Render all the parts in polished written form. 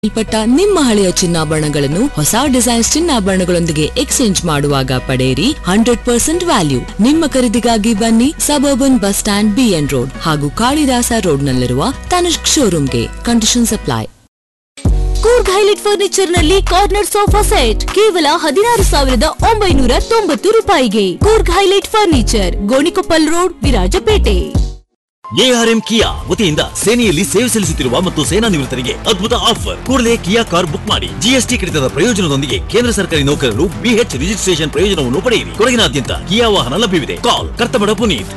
ಪಟ್ಟ ನಿಮ್ಮ ಹಳೆಯ ಚಿನ್ನಾಭರಣಗಳನ್ನು ಹೊಸ ಡಿಸೈನ್ಸ್ ಚಿನ್ನಾಭರಣಗಳೊಂದಿಗೆ ಎಕ್ಸ್ಚೇಂಜ್ ಮಾಡುವಾಗ ಪಡೆಯಿರಿ 100% ವ್ಯಾಲ್ಯೂ. ನಿಮ್ಮ ಖರೀದಿಗಾಗಿ ಬನ್ನಿ suburban bus stand BN road ಹಾಗೂ ಕಾಳಿದಾಸ ರೋಡ್ ನಲ್ಲಿರುವ Tanishq ಶೋರೂಮ್ಗೆ. Conditions apply. Coorg highlight furniture ನಲ್ಲಿ ಕಾರ್ನರ್ ಸೋಫಾ ಸೆಟ್ ಕೇವಲ 16,990 ರೂಪಾಯಿಗೆ. Coorg highlight furniture, Gonikoppal road, Virajpet. ARM ಕಿಯಾ ವತಿಯಿಂದ ಸೇನೆಯಲ್ಲಿ ಸೇವೆ ಸಲ್ಲಿಸುತ್ತಿರುವ ಮತ್ತು ಸೇನಾ ನಿವೃತ್ತರಿಗೆ ಅದ್ಭುತ ಆಫರ್. ಕೂಡಲೇ ಕಿಯಾ ಕಾರ್ ಬುಕ್ ಮಾಡಿ. GST ಕಡಿತದ ಪ್ರಯೋಜನದೊಂದಿಗೆ ಕೇಂದ್ರ ಸರ್ಕಾರಿ ನೌಕರರು BH ರಿಜಿಸ್ಟ್ರೇಷನ್ ಪ್ರಯೋಜನವನ್ನು ಪಡೆಯಿರಿ. ಕೊಡಗಿನಾದ್ಯಂತ ಕಿಯಾ ವಾಹನ ಲಭ್ಯವಿದೆ. ಕಾಲ್ ಕರ್ತಮಡ ಪುನೀತ್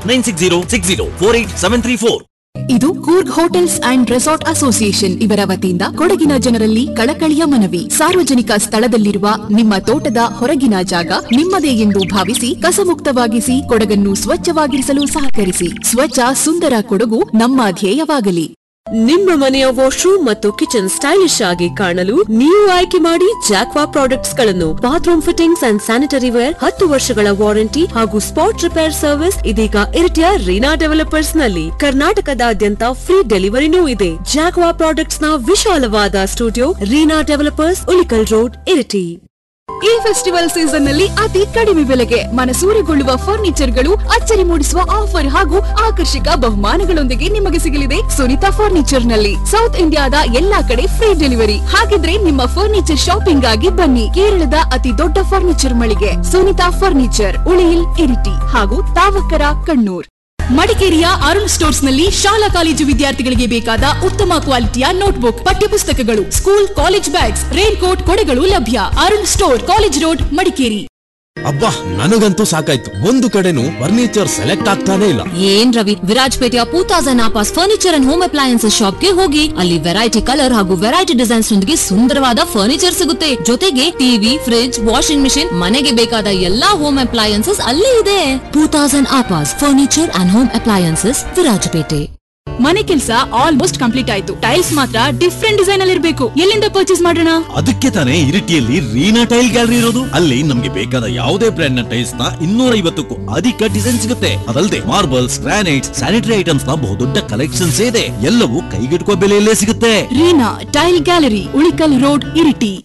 9606048734. ಇದು Coorg hotels and resort association ಇವರ ವತಿಯಿಂದ ಕೊಡಗಿನ ಜನರಲ್ಲಿ ಕಳಕಳಿಯ ಮನವಿ. ಸಾರ್ವಜನಿಕ ಸ್ಥಳದಲ್ಲಿರುವ ನಿಮ್ಮ ತೋಟದ ಹೊರಗಿನ ಜಾಗ ನಿಮ್ಮದೇ ಎಂದು ಭಾವಿಸಿ ಕಸಮುಕ್ತವಾಗಿಸಿ ಕೊಡಗನ್ನು ಸ್ವಚ್ಛವಾಗಿರಿಸಲು ಸಹಕರಿಸಿ. ಸ್ವಚ್ಛ ಸುಂದರ ಕೊಡಗು ನಮ್ಮ ಧ್ಯೇಯವಾಗಲಿ. ನಿಮ್ಮ ಮನೆಯ ವಾಶ್ರೂಮ್ ಮತ್ತು ಕಿಚನ್ ಸ್ಟೈಲಿಶ್ ಆಗಿ ಕಾಣಲು ನೀವು ಆಯ್ಕೆ ಮಾಡಿ ಜಾಕ್ವಾ ಪ್ರಾಡಕ್ಟ್ಸ್ ಗಳನ್ನು. Bathroom fittings and sanitary wear, 10 ವರ್ಷಗಳ ವಾರಂಟಿ ಹಾಗೂ ಸ್ಪಾಟ್ ರಿಪೇರ್ ಸರ್ವಿಸ್ ಇದೀಗ ಇರಿಟಿಯ ರೀನಾ ಡೆವಲಪರ್ಸ್ ನಲ್ಲಿ. ಕರ್ನಾಟಕದಾದ್ಯಂತ ಫ್ರೀ ಡೆಲಿವರಿನೂ ಇದೆ. ಜಾಕ್ವಾ ಪ್ರಾಡಕ್ಟ್ಸ್ ನ ವಿಶಾಲವಾದ studio, Reena developers, Ulikkal road, Iritty. ಈ ಫೆಸ್ಟಿವಲ್ ಸೀಸನ್ ನಲ್ಲಿ ಅತಿ ಕಡಿಮೆ ಬೆಲೆಗೆ ಮನಸೂರೆಗೊಳ್ಳುವ ಫರ್ನಿಚರ್ಗಳು, ಅಚ್ಚರಿ ಮೂಡಿಸುವ ಆಫರ್ ಹಾಗೂ ಆಕರ್ಷಕ ಬಹುಮಾನಗಳೊಂದಿಗೆ ನಿಮಗೆ ಸಿಗಲಿದೆ ಸುನಿತಾ ಫರ್ನಿಚರ್ ನಲ್ಲಿ. ಸೌತ್ ಇಂಡಿಯಾದ ಎಲ್ಲಾ ಕಡೆ ಫ್ರೀ ಡೆಲಿವರಿ. ಹಾಗಿದ್ರೆ ನಿಮ್ಮ ಫರ್ನಿಚರ್ ಶಾಪಿಂಗ್ ಆಗಿ ಬನ್ನಿ. ಕೇರಳದ ಅತಿ ದೊಡ್ಡ ಫರ್ನಿಚರ್ ಮಳಿಗೆ ಸುನಿತಾ ಫರ್ನಿಚರ್, ಉಳಿಯಿಲ್, ಇರಿಟಿ ಹಾಗೂ ತಾವಕರ, ಕಣ್ಣೂರ್. ಮಡಿಕೇರಿಯ ಅರುಣ್ ಸ್ಟೋರ್ಸ್ ನಲ್ಲಿ ಶಾಲಾ ಕಾಲೇಜು ವಿದ್ಯಾರ್ಥಿಗಳಿಗೆ ಬೇಕಾದ ಉತ್ತಮ ಕ್ವಾಲಿಟಿಯ ನೋಟ್ಬುಕ್, ಪಠ್ಯಪುಸ್ತಕಗಳು, school college bags, rain coat, ಕೊಡೆಗಳು ಲಭ್ಯ. Arun store, college road, Madikeri. ಅಬ್ಬಾ, ನನಗಂತೂ ಸಾಕಾಯ್ತು. ಒಂದು ಕಡೆನೂ ಫರ್ನಿಚರ್ ಸೆಲೆಕ್ಟ್ ಆಗ್ತಾನೆ ಇಲ್ಲ. ಏನ್ Ravi, ವಿರಾಜಪೇಟೆಯ 2000 ಆಪಾಸ್ furniture and home appliances ಶಾಪ್ಗೆ ಹೋಗಿ ಅಲ್ಲಿ ವೆರೈಟಿ ಕಲರ್ ಹಾಗೂ ವೆರೈಟಿ ಡಿಸೈನ್ಸ್ ನೊಂದಿಗೆ ಸುಂದರವಾದ ಫರ್ನಿಚರ್ ಸಿಗುತ್ತೆ. ಜೊತೆಗೆ ಟಿವಿ, ಫ್ರಿಡ್ಜ್, ವಾಷಿಂಗ್ ಮಿಷಿನ್, ಮನೆಗೆ ಬೇಕಾದ ಎಲ್ಲಾ ಹೋಮ್ ಅಪ್ಲಯನ್ಸಸ್ ಅಲ್ಲೇ ಇದೆ. 2000 ಆಪಾಸ್ furniture and home appliances, Virajpet. ಮನೆ ಕೆಲಸ ಆಲ್ಮೋಸ್ಟ್ ಕಂಪ್ಲೀಟ್ ಆಯ್ತು. ಟೈಲ್ಸ್ ಮಾತ್ರ ಡಿಫ್ರೆಂಟ್ ಡಿಸೈನ್ ಅಲ್ಲಿ ಇರಬೇಕು. ಎಲ್ಲಿಂದ ಪರ್ಚೇಸ್ ಮಾಡೋಣ? ಅದಕ್ಕೆ ತಾನೇ ಇರಿಟಿಯಲ್ಲಿ ರೀನಾ ಟೈಲ್ ಗ್ಯಾಲರಿ ಇರೋದು. ಅಲ್ಲಿ ನಮ್ಗೆ ಬೇಕಾದ ಯಾವುದೇ ಬ್ರ್ಯಾಂಡ್ ನ ಟೈಲ್ಸ್ ನ 250ಕ್ಕೂ ಅಧಿಕ ಡಿಸೈನ್ ಸಿಗುತ್ತೆ. ಅದಲ್ಲದೆ ಮಾರ್ಬಲ್ಸ್, ಗ್ರಾನೈಟ್ಸ್, ಸ್ಯಾನಿಟರಿ ಐಟಮ್ಸ್ ನ ಬಹುದೊಡ್ಡ ಕಲೆಕ್ಷನ್ಸ್ ಇದೆ. ಎಲ್ಲವೂ ಕೈಗೆಟುಕುವ ಬೆಲೆಯಲ್ಲೇ ಸಿಗುತ್ತೆ. Reena tail gallery, Ulikkal road, Iritty.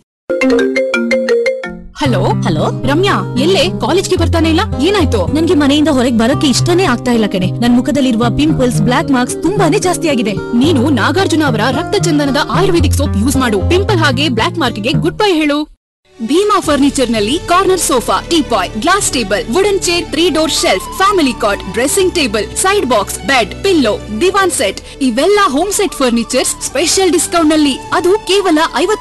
Hello Ramya, ಎಲ್ಲೇ? ಕಾಲೇಜ್ಗೆ ಬರ್ತಾನೆ ಇಲ್ಲ, ಏನಾಯ್ತು? ನನ್ಗೆ ಮನೆಯಿಂದ ಹೊರಗೆ ಬರೋಕೆ ಇಷ್ಟನೇ ಆಗ್ತಾ ಇಲ್ಲ ಕಣೆ. ನನ್ ಮುಖದಲ್ಲಿರುವ ಪಿಂಪಲ್ಸ್, ಬ್ಲಾಕ್ ಮಾರ್ಕ್ಸ್ ತುಂಬಾನೇ ಜಾಸ್ತಿ ಆಗಿದೆ. ನೀನು ನಾಗಾರ್ಜುನ ಅವರ ರಕ್ತ ಚಂದನದ ಆಯುರ್ವೇದಿಕ್ ಸೋಪ್ ಯೂಸ್ ಮಾಡು. ಪಿಂಪಲ್ ಹಾಗೆ ಬ್ಲಾಕ್ ಮಾರ್ಕ್ ಗೆ ಗುಡ್ ಬೈ ಹೇಳು. ಭೀಮಾ ಫರ್ನಿಚರ್ ನಲ್ಲಿ corner sofa, teapoy, glass table, wooden chair, 3 door shelf, family ಕಾಟ್, dressing table, side box, bed, pillow, ದಿವಾನ್ ಸೆಟ್ ಇವೆಲ್ಲ home set furnitures special discount ನಲ್ಲಿ. ಅದು ಕೇವಲ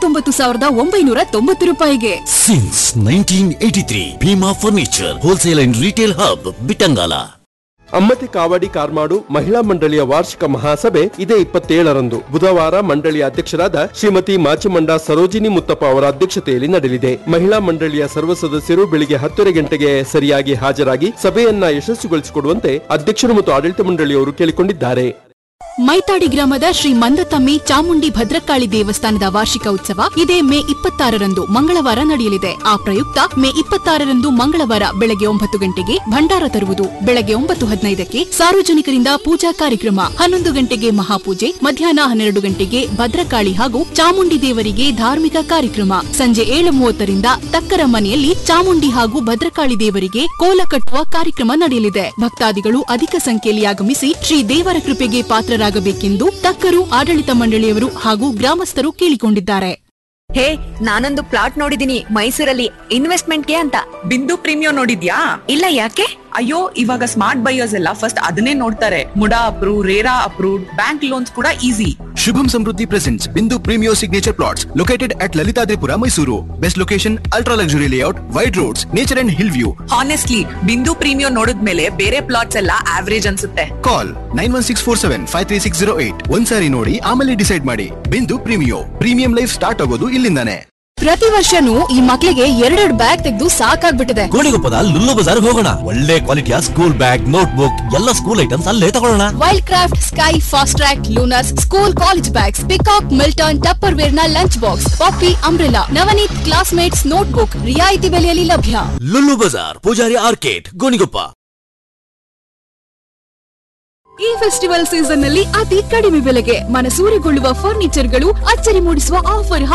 59,990 ರೂಪಾಯಿಗೆ. Since 1983 Bima furniture wholesale and retail hub, Bittangala. Ammathi Kavadi Karmadu ಮಹಿಳಾ ಮಂಡಳಿಯ ವಾರ್ಷಿಕ ಮಹಾಸಭೆ ಇದೇ 27ರಂದು ಬುಧವಾರ ಮಂಡಳಿಯ ಅಧ್ಯಕ್ಷರಾದ ಶ್ರೀಮತಿ ಮಾಚಿಮಂಡ ಸರೋಜಿನಿ ಮುತ್ತಪ್ಪ ಅವರ ಅಧ್ಯಕ್ಷತೆಯಲ್ಲಿ ನಡೆಯಲಿದೆ. ಮಹಿಳಾ ಮಂಡಳಿಯ ಸರ್ವ ಸದಸ್ಯರು ಬೆಳಿಗ್ಗೆ 10 ಗಂಟೆಗೆ ಸರಿಯಾಗಿ ಹಾಜರಾಗಿ ಸಭೆಯನ್ನ ಯಶಸ್ವಿಗೊಳಿಸಿಕೊಡುವಂತೆ ಅಧ್ಯಕ್ಷರು ಮತ್ತು ಆಡಳಿತ ಮಂಡಳಿಯವರು ಕೇಳಿಕೊಂಡಿದ್ದಾರೆ. ಮೈತಾಡಿ ಗ್ರಾಮದ ಶ್ರೀ ಮಂದತಮ್ಮಿ ಚಾಮುಂಡಿ ಭದ್ರಕಾಳಿ ದೇವಸ್ಥಾನದ ವಾರ್ಷಿಕ ಉತ್ಸವ ಇದೇ ಮೇ 26ರಂದು ಮಂಗಳವಾರ ನಡೆಯಲಿದೆ. ಆ ಪ್ರಯುಕ್ತ ಮೇ 26ರಂದು ಮಂಗಳವಾರ ಬೆಳಗ್ಗೆ 9 ಗಂಟೆಗೆ ಭಂಡಾರ ತರುವುದು. ಬೆಳಗ್ಗೆ 9:15ಕ್ಕೆ ಸಾರ್ವಜನಿಕರಿಂದ ಪೂಜಾ ಕಾರ್ಯಕ್ರಮ, 11 ಗಂಟೆಗೆ ಮಹಾಪೂಜೆ, ಮಧ್ಯಾಹ್ನ 12 ಗಂಟೆಗೆ ಭದ್ರಕಾಳಿ ಹಾಗೂ ಚಾಮುಂಡಿ ದೇವರಿಗೆ ಧಾರ್ಮಿಕ ಕಾರ್ಯಕ್ರಮ. ಸಂಜೆ 7:30ರಿಂದ ತಕ್ಕರ ಮನೆಯಲ್ಲಿ ಚಾಮುಂಡಿ ಹಾಗೂ ಭದ್ರಕಾಳಿ ದೇವರಿಗೆ ಕೋಲ ಕಟ್ಟುವ ಕಾರ್ಯಕ್ರಮ ನಡೆಯಲಿದೆ. ಭಕ್ತಾದಿಗಳು ಅಧಿಕ ಸಂಖ್ಯೆಯಲ್ಲಿ ಆಗಮಿಸಿ ಶ್ರೀ ದೇವರ ಕೃಪೆಗೆ ಪಾತ್ರರಾಗಬೇಕೆಂದು ತಕ್ಕರು ಆಡಳಿತ ಮಂಡಳಿಯವರು ಹಾಗೂ ಗ್ರಾಮಸ್ಥರು ಕೇಳಿಕೊಂಡಿದ್ದಾರೆ. ಹೇ, ನಾನೊಂದು ಪ್ಲಾಟ್ ನೋಡಿದೀನಿ ಮೈಸೂರಲ್ಲಿ ಇನ್ವೆಸ್ಟ್ಮೆಂಟ್ಗೆ ಅಂತ. ಬಿಂದು ಪ್ರೀಮಿಯಂ ನೋಡಿದ್ಯಾ? ಇಲ್ಲ, ಯಾಕೆ? ಅಯ್ಯೋ, ಇವಾಗ ಸ್ಮಾರ್ಟ್ ಬೈಯರ್ಸ್ ಎಲ್ಲ ಫಸ್ಟ್ ಅದನ್ನೇ ನೋಡ್ತಾರೆ. MUDA approve, RERA approved, bank loans ಕೂಡ easy. Shubham Samruddhi presents Bindu Premium Signature Plots located at Lalitadripura, Mysuru. Best location, ultra luxury layout, wide roads, nature and hill view. Honestly, ಬಿಂದು premium ನೋಡಿದ್ಮೇಲೆ ಬೇರೆ plots ಎಲ್ಲ average ಅನ್ಸುತ್ತೆ. Call 9164753608. ಒಂದ್ಸಾರಿ ನೋಡಿ ಆಮೇಲೆ decide ಮಾಡಿ. ಬಿಂದು ಪ್ರೀಮಿಯಂ ಲೈಫ್ ಸ್ಟಾರ್ಟ್ ಆಗೋದು ಇಲ್ಲಿಂದಾನೆ. ಪ್ರತಿ ವರ್ಷನೂ ಈ ಮಕ್ಕಳಿಗೆ 2 ಬ್ಯಾಗ್ ತೆಗೆದು ಸಾಕಾಗ್ಬಿಟ್ಟಿದೆ. ಗೋಣಿಗೊಪ್ಪದ ಲುಲ್ಲು ಬಜಾರ್ ಹೋಗೋಣ. ಒಳ್ಳೆ ಕ್ವಾಲಿಟಿಯ ಸ್ಕೂಲ್ ಬ್ಯಾಗ್, ನೋಟ್ ಬುಕ್ ಎಲ್ಲ ಸ್ಕೂಲ್ ಐಟಮ್ಸ್ ಅಲ್ಲೇ ತಗೊಳ್ಳೋಣ. Wild craft, sky, fast track, Lunars, school college bags, peacock, Milton, topper wear ನ ಲಂಚ್ ಬಾಕ್ಸ್, ಪಾಪಿ, umbrella, Navneet classmates note book ರಿಯಾಯಿತಿ ಬೆಲೆಯಲ್ಲಿ ಲಭ್ಯ. ಲುಲ್ಲು ಬಜಾರ್, ಪೂಜಾರಿ ಆರ್ಕೇಟ್, ಗೋಣಿಗೊಪ್ಪ. ಈ ಫೆಸ್ಟಿವಲ್ ಸೀಸನ್ ನಲ್ಲಿ ಅತಿ ಕಡಿಮೆ ಬೆಲೆಗೆ ಮನಸೂರೆಗೊಳ್ಳುವ ಫರ್ನಿಚರ್ಗಳು, ಅಚ್ಚರಿ ಮೂಡಿಸುವ ಆಫರ್